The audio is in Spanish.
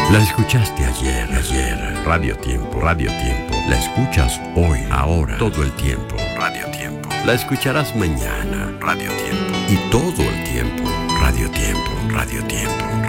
La escuchaste ayer, Radio Tiempo, Radio Tiempo. La escuchas hoy, ahora, todo el tiempo, Radio Tiempo. La escucharás mañana, Radio Tiempo. Y todo el tiempo, Radio Tiempo, Radio Tiempo.